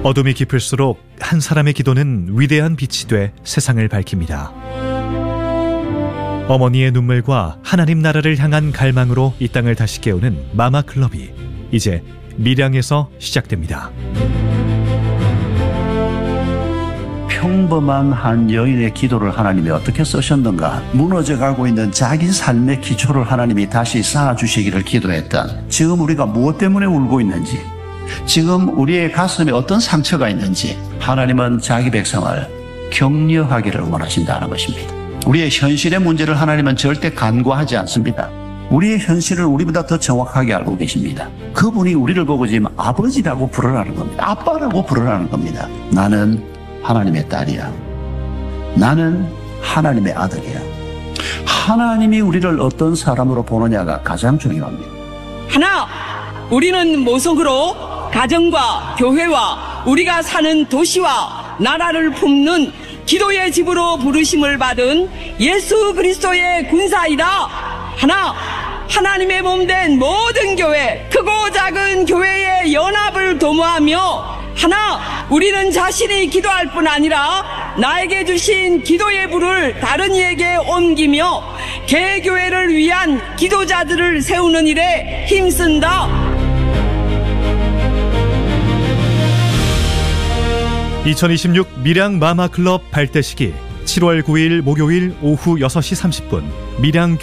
어둠이 깊을수록 한 사람의 기도는 위대한 빛이 돼 세상을 밝힙니다. 어머니의 눈물과 하나님 나라를 향한 갈망으로 이 땅을 다시 깨우는 마마클럽이 이제 밀양에서 시작됩니다. 평범한 한 여인의 기도를 하나님이 어떻게 쓰셨는가? 무너져가고 있는 자기 삶의 기초를 하나님이 다시 쌓아주시기를 기도했던, 지금 우리가 무엇 때문에 울고 있는지, 지금 우리의 가슴에 어떤 상처가 있는지 하나님은 자기 백성을 격려하기를 원하신다는 것입니다. 우리의 현실의 문제를 하나님은 절대 간과하지 않습니다. 우리의 현실을 우리보다 더 정확하게 알고 계십니다. 그분이 우리를 보고 지금 아버지라고 부르라는 겁니다. 아빠라고 부르라는 겁니다. 나는 하나님의 딸이야. 나는 하나님의 아들이야. 하나님이 우리를 어떤 사람으로 보느냐가 가장 중요합니다. 하나, 우리는 모성으로 가정과 교회와 우리가 사는 도시와 나라를 품는 기도의 집으로 부르심을 받은 예수 그리스도의 군사이다. 하나, 하나님의 몸된 모든 교회, 크고 작은 교회의 연합을 도모하며, 하나, 우리는 자신이 기도할 뿐 아니라 나에게 주신 기도의 불을 다른 이에게 옮기며 개교회를 위한 기도자들을 세우는 일에 힘쓴다. 2026 밀양 마마클럽 발대식이 7월 9일 목요일 오후 6시 30분 밀양